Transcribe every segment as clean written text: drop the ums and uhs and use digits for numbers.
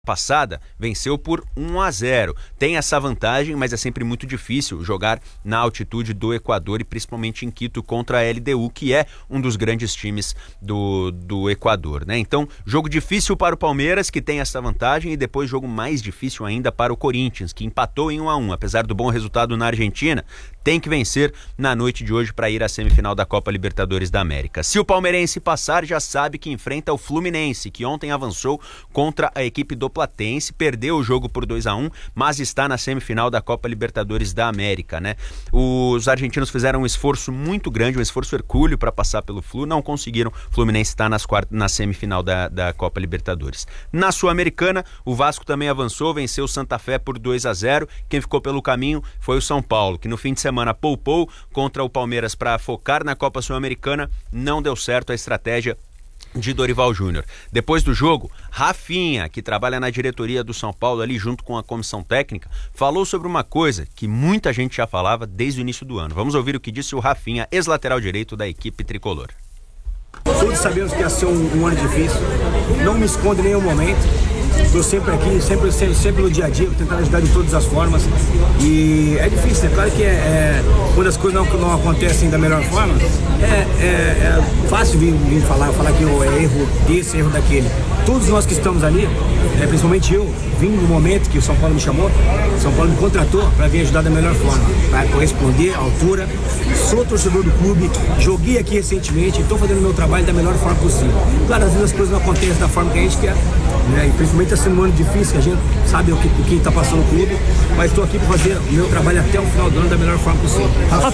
passada venceu por 1-0. Tem essa vantagem, mas é sempre muito difícil jogar na altitude do Equador e principalmente em Quito contra a LDU, que é um dos grandes times do Equador, né? Então, jogo difícil para o Palmeiras, que tem essa vantagem, e depois jogo mais difícil ainda para o Corinthians, que empatou em 1-1. Apesar do bom resultado na Argentina, tem que vencer na noite de hoje para ir à semifinal da Copa Libertadores da América. Se o palmeirense passar, já sabe que enfrenta o Fluminense, que ontem avançou contra a equipe do Platense, perdeu o jogo por 2-1, mas está na semifinal da Copa Libertadores da América, né? Os argentinos fizeram um esforço muito grande, um esforço hercúleo para passar pelo Flu, não conseguiram. O Fluminense está na semifinal da Copa Libertadores. Na Sul-Americana, o Vasco também avançou, venceu o Santa Fé por 2-0. Quem ficou pelo caminho foi o São Paulo, que no fim de semana poupou contra o Palmeiras para focar na Copa Sul-Americana. Não deu certo a estratégia de Dorival Júnior. Depois do jogo, Rafinha, que trabalha na diretoria do São Paulo ali junto com a comissão técnica, falou sobre uma coisa que muita gente já falava desde o início do ano. Vamos ouvir o que disse o Rafinha, ex-lateral direito da equipe tricolor. Todos sabemos que ia ser um ano difícil, não me escondo em nenhum momento. Estou sempre aqui, sempre no dia a dia, tentando ajudar de todas as formas. E é difícil, é claro que quando as coisas não acontecem da melhor forma, é fácil vir falar que é erro desse, erro daquele. Todos nós que estamos ali, principalmente eu, vim no momento que o São Paulo me chamou, o São Paulo me contratou para vir ajudar da melhor forma, para corresponder à altura. Sou torcedor do clube, joguei aqui recentemente e estou fazendo o meu trabalho da melhor forma possível. Claro, às vezes as coisas não acontecem da forma que a gente quer, né? E principalmente está sendo um ano difícil, que a gente sabe o que está passando no clube, mas estou aqui para fazer o meu trabalho até o final do ano da melhor forma possível.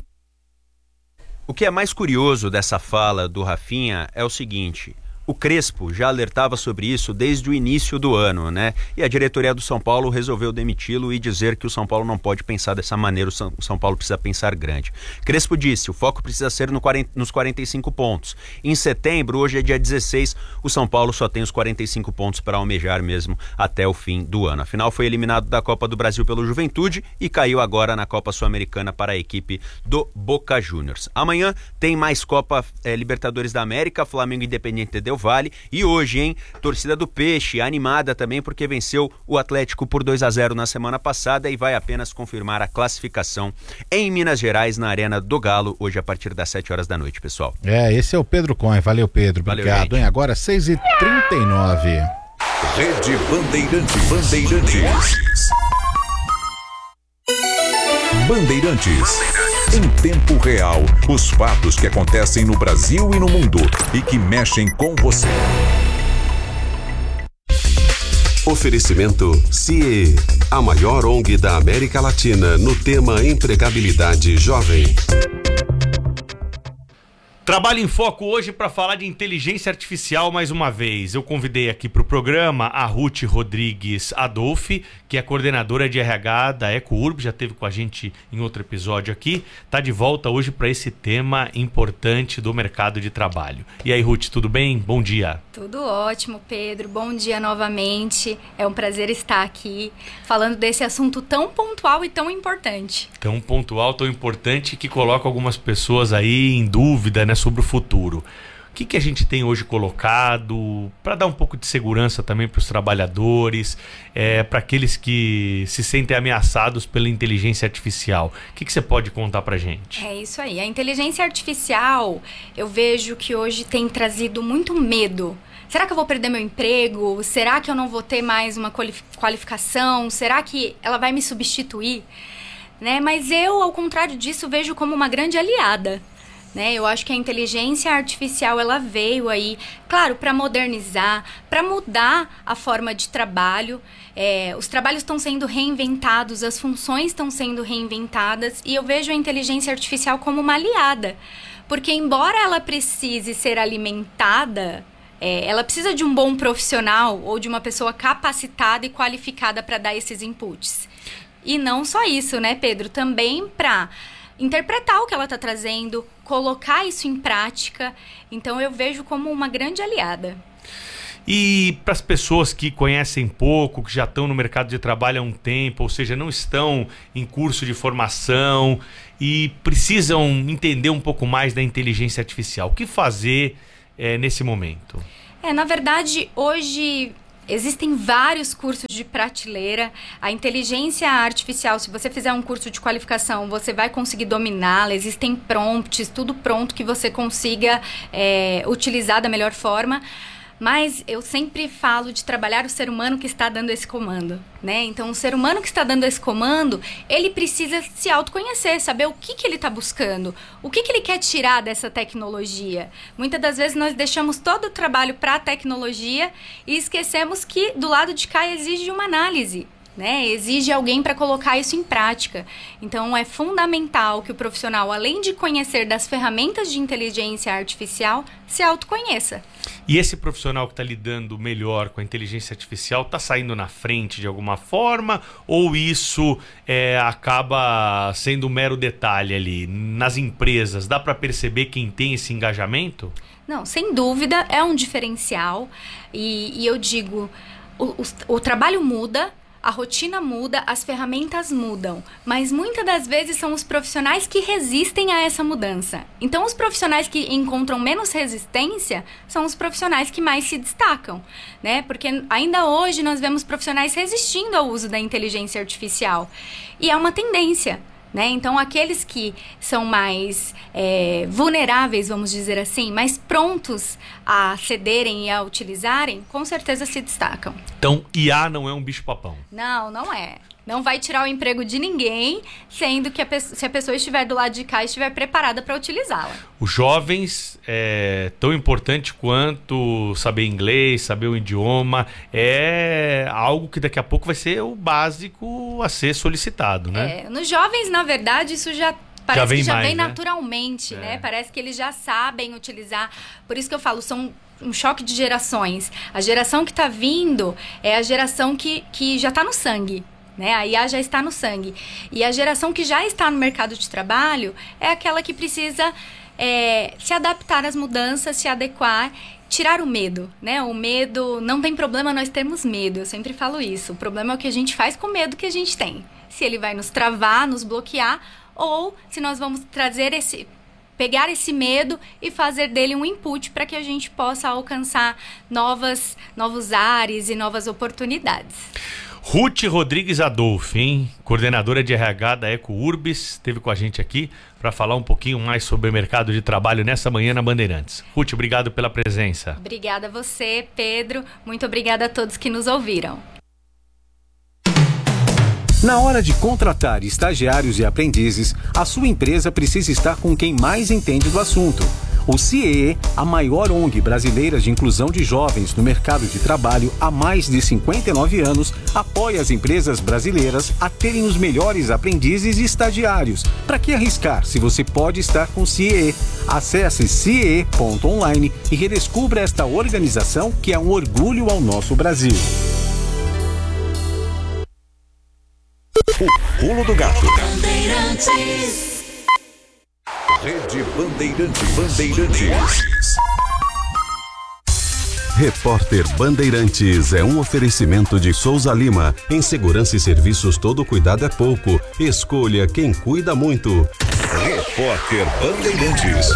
O que é mais curioso dessa fala do Rafinha é o seguinte: o Crespo já alertava sobre isso desde o início do ano, né? E a diretoria do São Paulo resolveu demiti-lo e dizer que o São Paulo não pode pensar dessa maneira, o São Paulo precisa pensar grande. Crespo disse, o foco precisa ser nos 45 pontos. Em setembro, hoje é dia 16, o São Paulo só tem os 45 pontos para almejar mesmo até o fim do ano. Afinal, foi eliminado da Copa do Brasil pelo Juventude e caiu agora na Copa Sul-Americana para a equipe do Boca Juniors. Amanhã tem mais Copa Libertadores da América, Flamengo Independiente Del Vale, e hoje, hein, torcida do Peixe animada também porque venceu o Atlético por 2-0 na semana passada e vai apenas confirmar a classificação em Minas Gerais, na Arena do Galo, hoje a partir das 7 horas da noite, pessoal. Esse é o Pedro Cohen, valeu Pedro, obrigado, hein? Agora 6h39. Rede Bandeirantes. Bandeirantes. Em tempo real, os fatos que acontecem no Brasil e no mundo e que mexem com você. Oferecimento CIE, a maior ONG da América Latina no tema empregabilidade jovem. Trabalho em Foco hoje para falar de inteligência artificial mais uma vez. Eu convidei aqui para o programa a Ruth Rodrigues Adolfi, que é coordenadora de RH da EcoUrb, já esteve com a gente em outro episódio aqui. Está de volta hoje para esse tema importante do mercado de trabalho. E aí, Ruth, tudo bem? Bom dia. Tudo ótimo, Pedro. Bom dia novamente. É um prazer estar aqui falando desse assunto tão pontual e tão importante. Tão pontual, tão importante, que coloca algumas pessoas aí em dúvida, né, sobre o futuro. O que a gente tem hoje colocado para dar um pouco de segurança também para os trabalhadores, para aqueles que se sentem ameaçados pela inteligência artificial? O que você pode contar para a gente? É isso aí. A inteligência artificial, eu vejo que hoje tem trazido muito medo. Será que eu vou perder meu emprego? Será que eu não vou ter mais uma qualificação? Será que ela vai me substituir? Né? Mas eu, ao contrário disso, vejo como uma grande aliada. Né? Eu acho que a inteligência artificial ela veio aí, claro, para modernizar, para mudar a forma de trabalho. Os trabalhos estão sendo reinventados, as funções estão sendo reinventadas e eu vejo a inteligência artificial como uma aliada. Porque embora ela precise ser alimentada, ela precisa de um bom profissional ou de uma pessoa capacitada e qualificada para dar esses inputs. E não só isso, né, Pedro? Também para interpretar o que ela está trazendo, colocar isso em prática. Então eu vejo como uma grande aliada. E para as pessoas que conhecem pouco, que já estão no mercado de trabalho há um tempo, ou seja, não estão em curso de formação e precisam entender um pouco mais da inteligência artificial, o que fazer nesse momento? Na verdade, hoje Existem vários cursos de prateleira. A inteligência artificial, se você fizer um curso de qualificação, você vai conseguir dominá-la. Existem prompts, tudo pronto que você consiga utilizar da melhor forma. Mas eu sempre falo de trabalhar o ser humano que está dando esse comando, né? Então, o ser humano que está dando esse comando, ele precisa se autoconhecer, saber o que ele está buscando, o que ele quer tirar dessa tecnologia. Muitas das vezes nós deixamos todo o trabalho para a tecnologia e esquecemos que do lado de cá exige uma análise, né? Exige alguém para colocar isso em prática. Então, é fundamental que o profissional, além de conhecer das ferramentas de inteligência artificial, se autoconheça. E esse profissional que está lidando melhor com a inteligência artificial está saindo na frente de alguma forma? Ou isso acaba sendo um mero detalhe ali? Nas empresas, dá para perceber quem tem esse engajamento? Não, sem dúvida, é um diferencial. E eu digo, o trabalho muda, a rotina muda, as ferramentas mudam, mas muitas das vezes são os profissionais que resistem a essa mudança. Então, os profissionais que encontram menos resistência são os profissionais que mais se destacam, né? Porque ainda hoje nós vemos profissionais resistindo ao uso da inteligência artificial. E é uma tendência, né? Então, aqueles que são mais vulneráveis, vamos dizer assim, mais prontos a cederem e a utilizarem, com certeza se destacam. Então, IA não é um bicho-papão? Não, não é. Não vai tirar o emprego de ninguém, sendo que se a pessoa estiver do lado de cá e estiver preparada para utilizá-la. Os jovens, tão importante quanto saber inglês, saber o idioma, é algo que daqui a pouco vai ser o básico a ser solicitado, né? Nos jovens, na verdade, isso parece que já vem né? naturalmente, né? Parece que eles já sabem utilizar. Por isso que eu falo, são um choque de gerações. A geração que está vindo é a geração que já está no sangue, né? A IA já está no sangue. E a geração que já está no mercado de trabalho é aquela que precisa se adaptar às mudanças, se adequar, tirar o medo, né? O medo, não tem problema nós termos medo, eu sempre falo isso. O problema é o que a gente faz com o medo que a gente tem. Se ele vai nos travar, nos bloquear, ou se nós vamos pegar esse medo e fazer dele um input para que a gente possa alcançar novos ares e novas oportunidades. Ruth Rodrigues Adolfi, hein? Coordenadora de RH da EcoUrbis, esteve com a gente aqui para falar um pouquinho mais sobre o mercado de trabalho nessa manhã na Bandeirantes. Ruth, obrigado pela presença. Obrigada a você, Pedro. Muito obrigada a todos que nos ouviram. Na hora de contratar estagiários e aprendizes, a sua empresa precisa estar com quem mais entende do assunto. O CIEE, a maior ONG brasileira de inclusão de jovens no mercado de trabalho há mais de 59 anos, apoia as empresas brasileiras a terem os melhores aprendizes e estagiários. Para que arriscar se você pode estar com o CIEE? Acesse ciee.online e redescubra esta organização que é um orgulho ao nosso Brasil. O Pulo do Gato. Rede Bandeirantes. Repórter Bandeirantes é um oferecimento de Souza Lima. Em segurança e serviços, todo cuidado é pouco. Escolha quem cuida muito. Repórter Bandeirantes.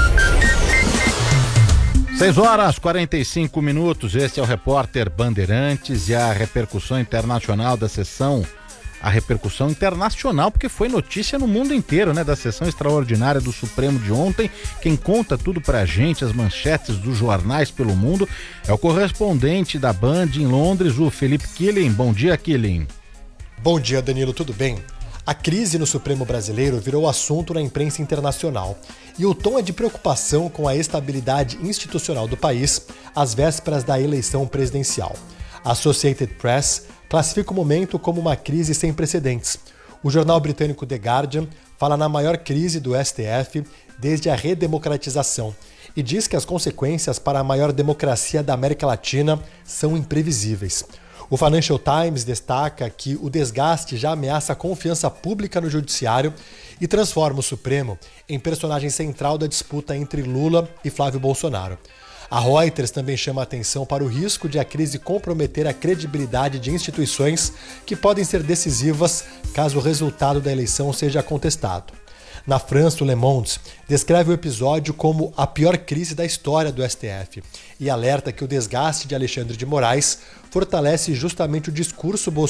6h45. Este é o Repórter Bandeirantes e a repercussão internacional da sessão. A repercussão internacional, porque foi notícia no mundo inteiro, né? Da sessão extraordinária do Supremo de ontem. Quem conta tudo pra gente, as manchetes dos jornais pelo mundo, é o correspondente da Band em Londres, o Felipe Killing. Bom dia, Killing. Bom dia, Danilo, tudo bem? A crise no Supremo brasileiro virou assunto na imprensa internacional. E o tom é de preocupação com a estabilidade institucional do país às vésperas da eleição presidencial. A Associated Press classifica o momento como uma crise sem precedentes. O jornal britânico The Guardian fala na maior crise do STF desde a redemocratização e diz que as consequências para a maior democracia da América Latina são imprevisíveis. O Financial Times destaca que o desgaste já ameaça a confiança pública no judiciário e transforma o Supremo em personagem central da disputa entre Lula e Flávio Bolsonaro. A Reuters também chama a atenção para o risco de a crise comprometer a credibilidade de instituições que podem ser decisivas caso o resultado da eleição seja contestado. Na França, o Le Monde descreve o episódio como a pior crise da história do STF e alerta que o desgaste de Alexandre de Moraes fortalece justamente o discurso